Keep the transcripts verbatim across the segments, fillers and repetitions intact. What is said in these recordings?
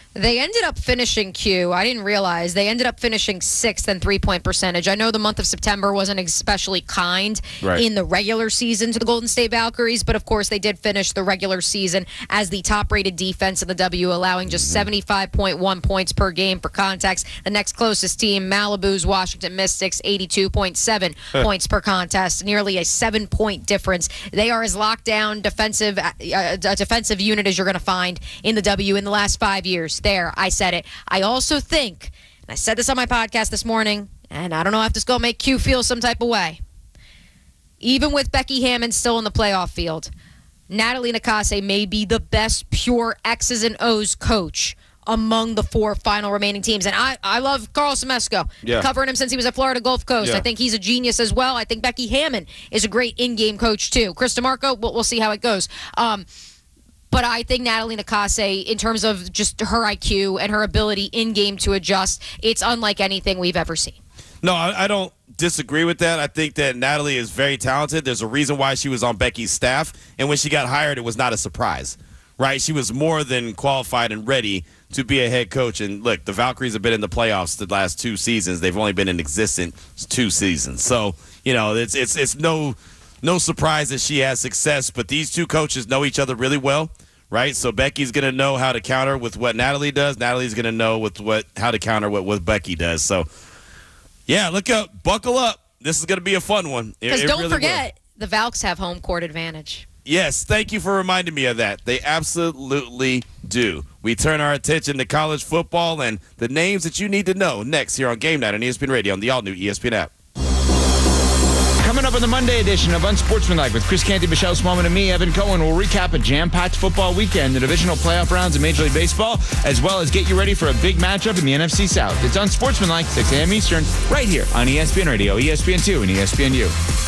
They ended up finishing Q. I didn't realize they ended up finishing sixth in three-point percentage. I know the month of September wasn't especially kind right. in the regular season to the Golden State Valkyries, but of course they did finish the regular season as the top-rated defense in the W, allowing just seventy-five point one points per game for context. The next closest team, Malibu's Washington Mystics, eighty-two point seven points per contest, nearly a seven-point difference. They are as locked down defensive uh, a defensive unit as you're going to find in the W in the last five years. There, I said it. I also think, and I said this on my podcast this morning, and I don't know if this is going to make Q feel some type of way. Even with Becky Hammon still in the playoff field, Natalie Nakase may be the best pure X's and O's coach among the four final remaining teams. And I, I love Carl Semesco. Yeah. Covering him since he was at Florida Gulf Coast. Yeah. I think he's a genius as well. I think Becky Hammon is a great in-game coach too. Chris DeMarco, we'll, we'll see how it goes. Um, But I think Natalie Nakase, in terms of just her I Q and her ability in-game to adjust, it's unlike anything we've ever seen. No, I, I don't disagree with that. I think that Natalie is very talented. There's a reason why she was on Becky's staff. And when she got hired, it was not a surprise, right? She was more than qualified and ready to be a head coach. And, look, the Valkyries have been in the playoffs the last two seasons. They've only been in existence two seasons. So, you know, it's it's it's no – No surprise that she has success, but these two coaches know each other really well, right? So Becky's going to know how to counter with what Natalie does. Natalie's going to know with what how to counter what, what Becky does. So, yeah, look up. Buckle up. This is going to be a fun one. Because don't really forget, will. the Valks have home court advantage. Yes, thank you for reminding me of that. They absolutely do. We turn our attention to college football and the names that you need to know next here on Game Night on E S P N Radio on the all-new E S P N app. Coming up on the Monday edition of Unsportsmanlike with Chris Canty, Michelle Smallman, and me, Evan Cohen, we'll recap a jam-packed football weekend, the divisional playoff rounds in Major League Baseball, as well as get you ready for a big matchup in the N F C South. It's Unsportsmanlike, six a.m. Eastern, right here on E S P N Radio, E S P N two, and E S P N U.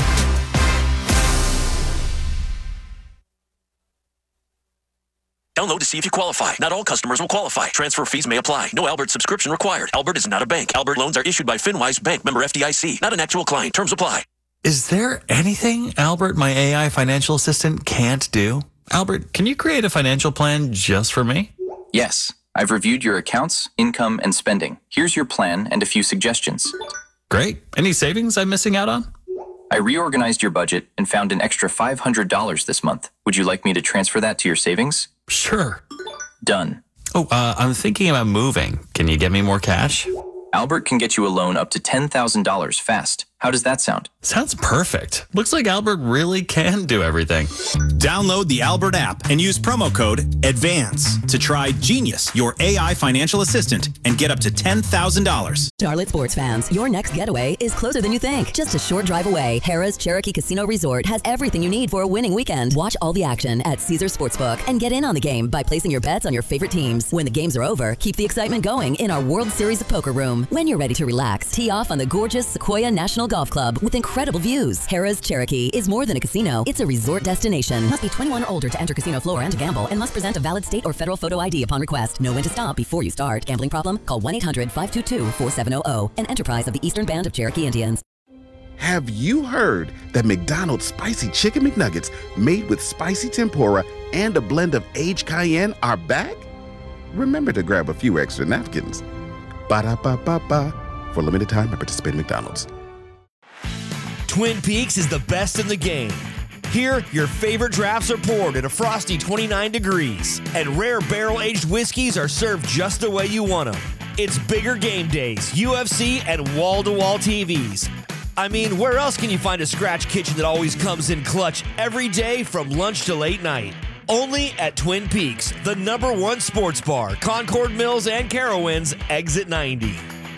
Download to see if you qualify. Not all customers will qualify. Transfer fees may apply. No Albert subscription required. Albert is not a bank. Albert loans are issued by FinWise Bank, member F D I C. Not an actual client. Terms apply. Is there anything Albert, my A I financial assistant, can't do? Albert, can you create a financial plan just for me? Yes. I've reviewed your accounts, income, and spending. Here's your plan and a few suggestions. Great. Any savings I'm missing out on? I reorganized your budget and found an extra five hundred dollars this month. Would you like me to transfer that to your savings? Sure. Done. Oh, uh, I'm thinking about moving. Can you get me more cash? Albert can get you a loan up to ten thousand dollars fast. How does that sound? Sounds perfect. Looks like Albert really can do everything. Download the Albert app and use promo code ADVANCE to try Genius, your A I financial assistant, and get up to ten thousand dollars. Charlotte sports fans, your next getaway is closer than you think. Just a short drive away, Harrah's Cherokee Casino Resort has everything you need for a winning weekend. Watch all the action at Caesars Sportsbook and get in on the game by placing your bets on your favorite teams. When the games are over, keep the excitement going in our World Series of Poker room. When you're ready to relax, tee off on the gorgeous Sequoia National Golf Club with incredible views. Harrah's Cherokee is more than a casino. It's a resort destination. Must be twenty-one or older to enter casino floor and to gamble, and must present a valid state or federal photo I D upon request. Know when to stop before you start. Gambling problem? Call one eight hundred five two two four seven zero zero. An enterprise of the Eastern Band of Cherokee Indians. Have you heard that McDonald's Spicy Chicken McNuggets made with spicy tempura and a blend of aged cayenne are back? Remember to grab a few extra napkins. Ba-da-ba-ba-ba. For limited time at participating McDonald's. Twin Peaks is the best in the game. Here, your favorite drafts are poured at a frosty twenty-nine degrees, and rare barrel-aged whiskeys are served just the way you want them. It's bigger game days, U F C, and wall-to-wall T Vs. I mean, where else can you find a scratch kitchen that always comes in clutch every day from lunch to late night? Only at Twin Peaks, the number one sports bar, Concord Mills and Carowinds, exit ninety.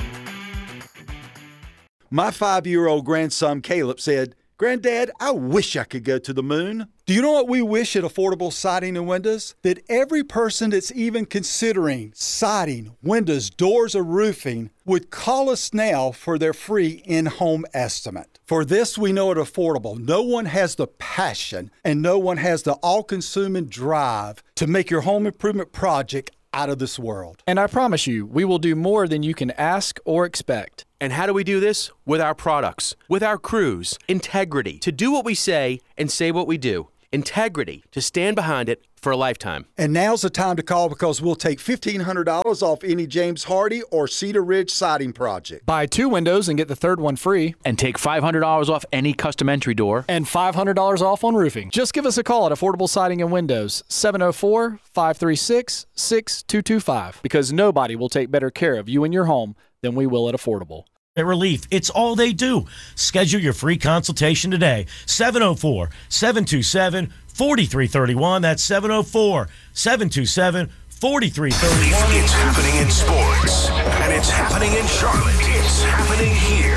My five-year-old grandson, Caleb, said, "Granddad, I wish I could go to the moon." Do you know what we wish at Affordable Siding and Windows? That every person that's even considering siding, windows, doors, or roofing would call us now for their free in-home estimate. For this, we know at Affordable, no one has the passion and no one has the all-consuming drive to make your home improvement project out of this world. And I promise you, we will do more than you can ask or expect. And how do we do this? With our products, with our crews, integrity, to do what we say and say what we do. Integrity, to stand behind it, for a lifetime. And now's the time to call because we'll take fifteen hundred dollars off any James Hardy or Cedar Ridge siding project. Buy two windows and get the third one free. And take five hundred dollars off any custom entry door. And five hundred dollars off on roofing. Just give us a call at Affordable Siding and Windows, seven oh four, five three six, six two two five, because nobody will take better care of you and your home than we will at Affordable. At Relief, it's all they do. Schedule your free consultation today. seven oh four, seven two seven, four three three one. That's seven oh four, seven two seven, four three three one. It's happening in sports, and it's happening in Charlotte. It's happening here.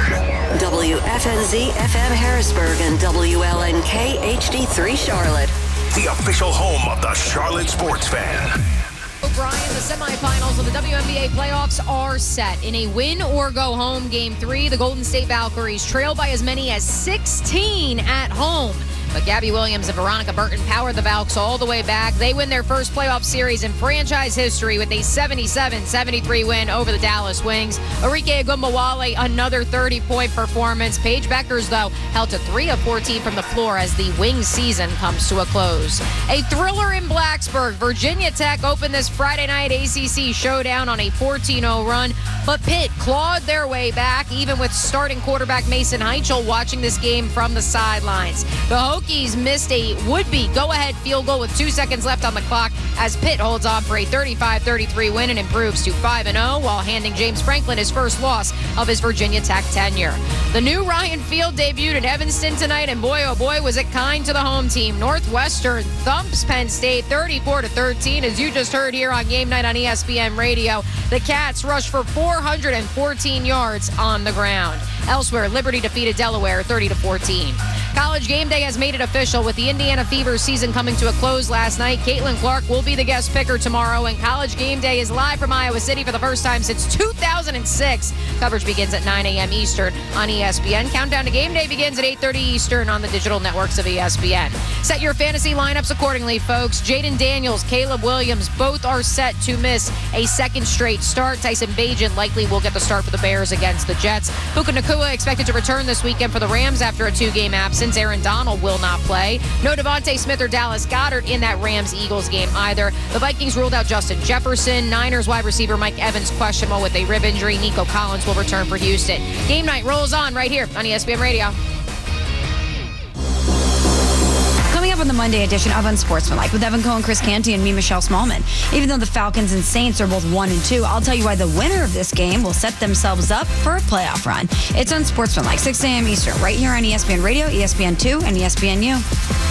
W F N Z F M Harrisburg and W L N K H D three Charlotte. The official home of the Charlotte sports fan. O'Brien, the semifinals of the W N B A playoffs are set. In a win-or-go-home Game three, the Golden State Valkyries trail by as many as sixteen at home. But Gabby Williams and Veronica Burton powered the Valks all the way back. They win their first playoff series in franchise history with a seventy-seven seventy-three win over the Dallas Wings. Arike Agumbawale, another thirty-point performance. Paige Beckers, though, held to three of fourteen from the floor as the Wings season comes to a close. A thriller in Blacksburg. Virginia Tech opened this Friday night A C C showdown on a fourteen oh run, but Pitt clawed their way back, even with starting quarterback Mason Heichel watching this game from the sidelines. The Hokies missed a would-be go-ahead field goal with two seconds left on the clock as Pitt holds on for a thirty-five thirty-three win and improves to five and oh while handing James Franklin his first loss of his Virginia Tech tenure. The new Ryan Field debuted at Evanston tonight, and boy, oh boy, was it kind to the home team. Northwestern thumps Penn State thirty-four to thirteen, as you just heard here on Game Night on E S P N Radio. The Cats rushed for four hundred fourteen yards on the ground. Elsewhere, Liberty defeated Delaware thirty to fourteen. College Game Day has made it official with the Indiana Fever season coming to a close last night. Caitlin Clark will be the guest picker tomorrow, and College Game Day is live from Iowa City for the first time since two thousand six. Coverage begins at nine a.m. Eastern on E S P N. Countdown to Game Day begins at eight thirty Eastern on the digital networks of E S P N. Set your fantasy lineups accordingly, folks. Jaden Daniels, Caleb Williams, both are set to miss a second straight start. Tyson Bagent likely will get the start for the Bears against the Jets. Puka Nacua expected to return this weekend for the Rams after a two-game absence. Aaron Donald will not play. No Devontae Smith or Dallas Goedert in that Rams-Eagles game either. The Vikings ruled out Justin Jefferson. Niners wide receiver Mike Evans questionable with a rib injury. Nico Collins will return for Houston. Game night rolls on right here on E S P N Radio. Coming up on the Monday edition of Unsportsmanlike with Evan Cohen, Chris Canty, and me, Michelle Smallman. Even though the Falcons and Saints are both one and two, I'll tell you why the winner of this game will set themselves up for a playoff run. It's Unsportsmanlike, six a.m. Eastern, right here on E S P N Radio, E S P N two, and E S P N U.